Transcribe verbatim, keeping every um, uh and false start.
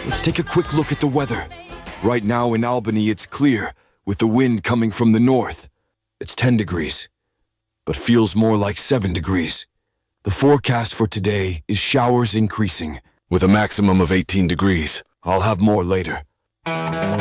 Let's take a quick look at the weather. Right now in Albany, it's clear, with the wind coming from the north. It's ten degrees, but feels more like seven degrees. The forecast for today is showers increasing, with a maximum of eighteen degrees. I'll have more later.